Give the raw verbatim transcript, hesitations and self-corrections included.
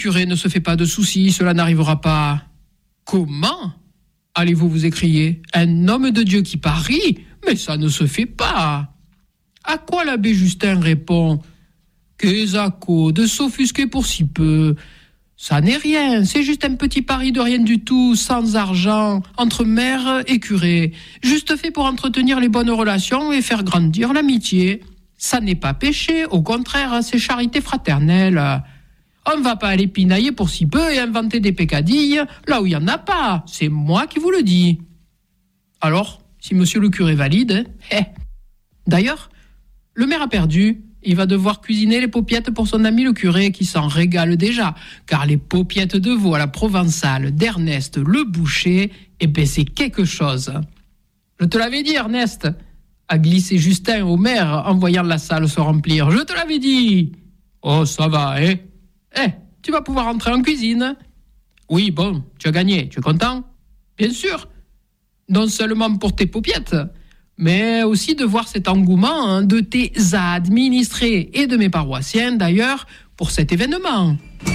curé ne se fait pas de soucis, cela n'arrivera pas. Comment ? Allez-vous vous écrier ? Un homme de Dieu qui parie ? Mais ça ne se fait pas. À quoi l'abbé Justin répond ? Qu'est-ce de s'offusquer pour si peu ? Ça n'est rien, c'est juste un petit pari de rien du tout, sans argent, entre maire et curé, juste fait pour entretenir les bonnes relations et faire grandir l'amitié. Ça n'est pas péché, au contraire, c'est charité fraternelle. On ne va pas aller pinailler pour si peu et inventer des peccadilles là où il n'y en a pas, c'est moi qui vous le dis. Alors, si monsieur le curé valide, eh. D'ailleurs, le maire a perdu. Il va devoir cuisiner les paupiettes pour son ami le curé qui s'en régale déjà, car les paupiettes de veau à la provençale d'Ernest le boucher, eh ben c'est quelque chose. Je te l'avais dit, Ernest, a glissé Justin au maire en voyant la salle se remplir. Je te l'avais dit. Oh, ça va, hein ? Eh, tu vas pouvoir entrer en cuisine. Oui, bon, tu as gagné, tu es content ? Bien sûr. Non seulement pour tes paupiettes, mais aussi de voir cet engouement hein, de tes administrés et de mes paroissiens d'ailleurs pour cet événement.